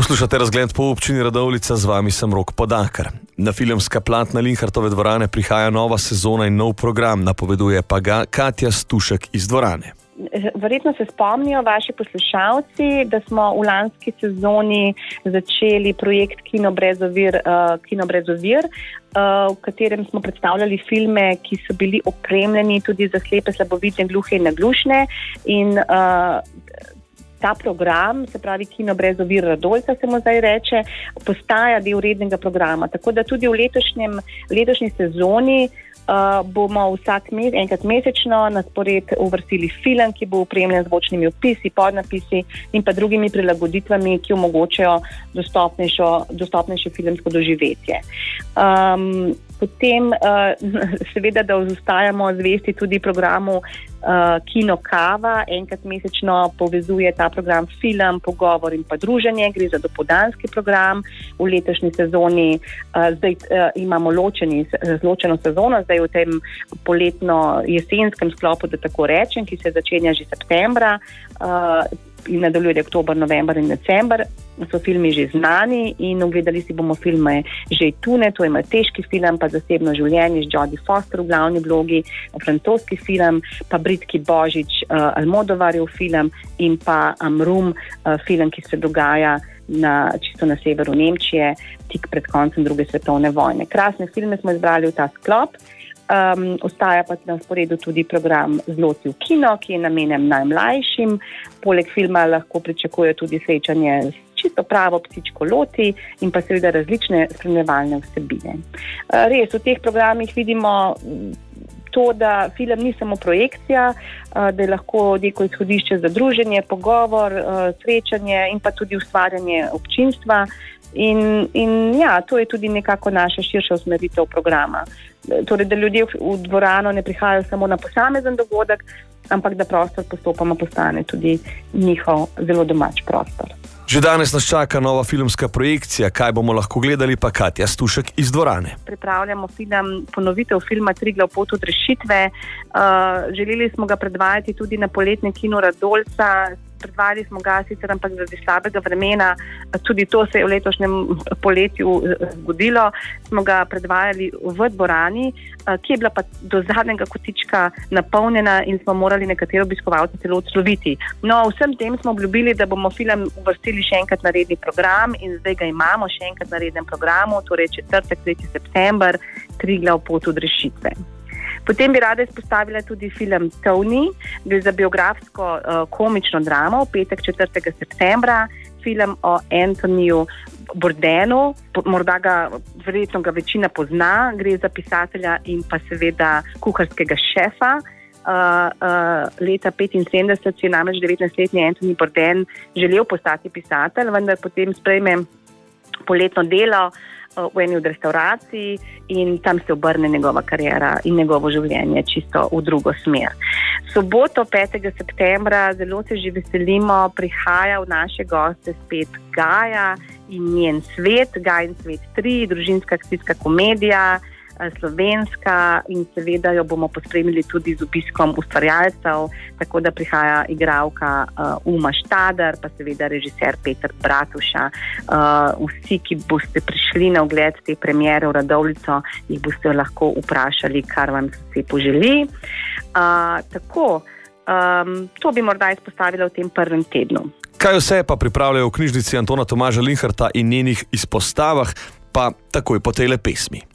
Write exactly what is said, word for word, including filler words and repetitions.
Poslušate Razgled po občini Radovljica, z vami sem Rok Podakar. Na filmska platna Linhartove dvorane prihaja nova sezona in nov program, napoveduje pa ga Katja Stušek iz dvorane. Verjetno se spomnijo vaši poslušalci, da smo v lanski sezoni začeli projekt Kino brez ovir, uh, Kino brez ovir, uh, v katerem smo predstavljali filme, ki so bili opremljeni tudi za slepe, slabovidne, gluhe in naglušne. In uh, ta program, se pravi Kino brez ovir Radovljica se mu zdaj reče, postaja del rednega programa. Tako da tudi v letošnjem, letošnji sezoni Uh, bomo vsak mes, enkrat mesečno na spored uvrstili film, ki bo opremljen z zvočnimi opisi, podnapisi in pa drugimi prilagoditvami, ki omogočajo dostopnejšo, dostopnejše filmsko doživetje. Um, potem uh, seveda, da ostajamo zvesti tudi programu uh, Kino Kava. Enkrat mesečno povezuje ta program film, pogovor in pa druženje. Gre za dopoldanski program. V letošnji sezoni uh, zdaj uh, imamo ločeni, ločeno sezono, zdaj v tem poletno-jesenskem sklopu, da tako rečem, ki se začenja že septembra uh, in nadaljuje oktober, november in december. So filmi že znani in ogledali si bomo filme Že tune, to je malteški film, pa Zasebno življenje z Jodie Foster v glavni vlogi, francoski film, pa britki Božič, uh, Almodovarjev film in pa Amrum, uh, film, ki se dogaja na, čisto na severu Nemčije, tik pred koncem druge svetovne vojne. Krasne filme smo izbrali v ta sklop. Um, ostaja pa na sporedu tudi program Zloti v kino, ki je namenjen najmlajšim. Poleg filma lahko pričakuje tudi srečanje s čisto pravo psičko Loti in pa seveda različne spremljevalne vsebine. Uh, res, v teh programih vidimo to, da film ni samo projekcija, uh, da je lahko neko izhodišče za druženje, pogovor, uh, srečanje in pa tudi ustvarjanje občinstva. In, in ja, to je tudi nekako naša širša usmeritev programa. Torej, da ljudje v dvorano ne prihajajo samo na posamezen dogodek, ampak da prostor postopoma postane tudi njihov zelo domač prostor. Že danes nas čaka nova filmska projekcija. Kaj bomo lahko gledali, pa Katja Stušek iz dvorane. Pripravljamo film, ponovitev filma Triglav pot od rešitve. Uh, želeli smo ga predvajati tudi na poletnem Kinu Radovljica. Predvajali smo ga sicer, ampak zaradi slabega vremena, tudi to se je v letošnjem poletju zgodilo, smo ga predvajali v dvorani, ki je bila pa do zadnjega kotička napolnjena in smo morali nekatere obiskovalce celo odsloviti. No, vsem tem smo obljubili, da bomo film uvrstili še enkrat na redni program in zdaj ga imamo še enkrat na rednem programu, torej četrtek, tretji september, Triglav pot od rešitve. Potem bi rada izpostavila tudi film Tony, gre za biografsko uh, komično dramo, v petek četrtega septembra, film o Anthonyju Bourdenu, morda ga, verjetno ga večina pozna, gre za pisatelja in pa seveda kuharskega šefa. Uh, uh, leta petinsedemdeset je namreč devetnajstletni Anthony Bourdain želel postati pisatelj, vendar potem sprejme poletno delo v eni od restauracij in tam se obrne njegova kariera in njegovo življenje čisto v drugo smer. Soboto petega septembra, zelo se že veselimo, prihaja v naše goste spet Gaja in njen svet, Gaja in svet tri, družinska akcijska komedija, slovenska, in seveda jo bomo pospremili tudi z obiskom ustvarjalcev, tako da prihaja igralka uh, Uma Štadar, pa seveda režiser Peter Bratuša. Uh, vsi, ki boste prišli na ogled te premiere v Radovljico, jih boste lahko vprašali, kar vam se poželi. Uh, tako, um, to bi morda izpostavila v tem prvem tednu. Kaj vse pa pripravljajo v knjižnici Antona Tomaža Linharta in njenih izpostavah, pa takoj po tejle pesmi.